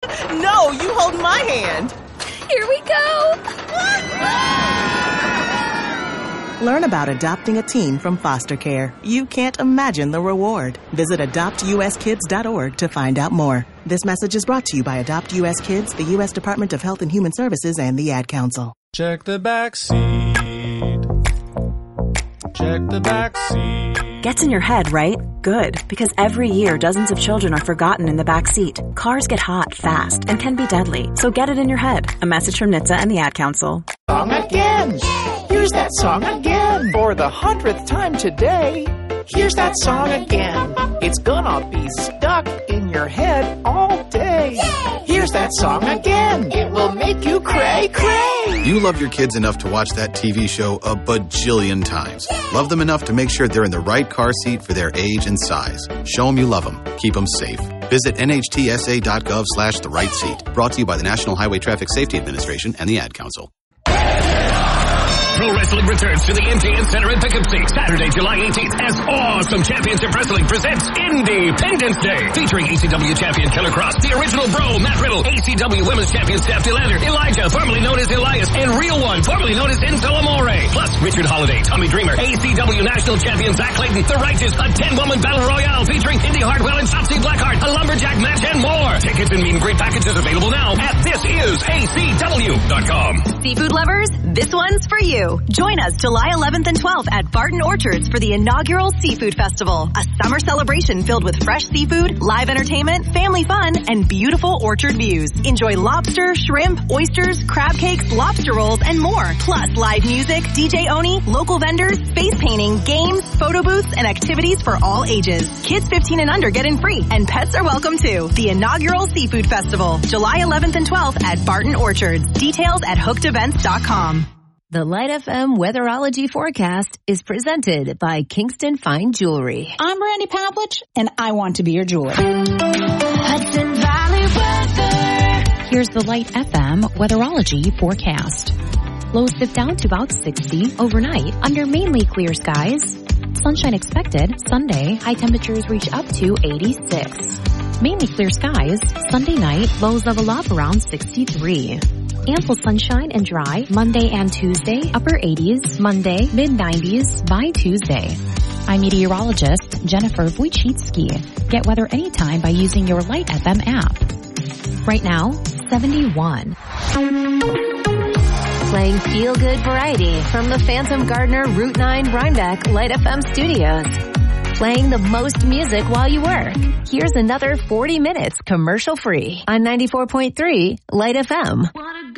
No, you hold my hand. Here we go. Learn about adopting a teen from foster care. You can't imagine the reward. Visit adoptuskids.org to find out more. This message is brought to you by Adopt U.S. Kids, the U.S. Department of Health and Human Services, and the Ad Council. Check the back seat. Check the back seat. Gets in your head, right? Good, because every year dozens of children are forgotten in the back seat. Cars get hot fast and can be deadly, so get it in your head. A message from NHTSA and the Ad Council. Song again. Here's that song again. For the 100th time today. Here's that song again. It's gonna be stuck in your head all day. Here's that song again. It will make you cray, cray. You love your kids enough to watch that TV show a bajillion times. Love them enough to make sure they're in the right car seat for their age and size. Show them you love them. Keep them safe. Visit nhtsa.gov/the right seat. Brought to you by the National Highway Traffic Safety Administration and the Ad Council. Pro Wrestling returns to the MTN Center in Poughkeepsie Saturday, July 18th as Awesome Championship Wrestling presents Independence Day, featuring ECW champion Killer Cross, the original Bro, Matt Riddle, ECW Women's Champion Steph DeLander, Elijah, formerly known as Elias, and Real One, formerly known as Enzo Amore, plus Richard Holiday, Tommy Dreamer, ACW National Champion Zach Clayton, The Righteous, a 10-woman battle royale featuring Indy Hartwell and Shotzi Blackheart, a lumberjack match, and more. Tickets and meet and greet packages available now at thisisacw.com. Seafood lovers, this one's for you. Join us July 11th and 12th at Barton Orchards for the inaugural Seafood Festival, a summer celebration filled with fresh seafood, live entertainment, family fun, and beautiful orchard views. Enjoy lobster, shrimp, oysters, crab cakes, lobster rolls, and more. Plus live music, DJ Oni, local vendors, face painting, games, photo booths, and activities for all ages. Kids 15 and under get in free, and pets are welcome too. The inaugural Seafood Festival, July 11th and 12th at Barton Orchards. Details at hookedevents.com. The Light FM Weatherology Forecast is presented by Kingston Fine Jewelry. I'm Brandy Pavlich, and I want to be your jeweler. Hudson Valley weather. Here's the Light FM Weatherology Forecast. Lows dip down to about 60 overnight under mainly clear skies. Sunshine expected Sunday. High temperatures reach up to 86. Mainly clear skies. Sunday night, lows level up around 63. Ample sunshine and dry Monday and Tuesday, upper 80s, Monday, mid-90s by Tuesday. I'm meteorologist Jennifer Wojcicki. Get weather anytime by using your Light FM app. Right now, 71. Playing feel-good variety from the Phantom Gardener Route 9 Rhinebeck Light FM studios. Playing the most music while you work. Here's another 40 minutes commercial-free on 94.3 Light FM.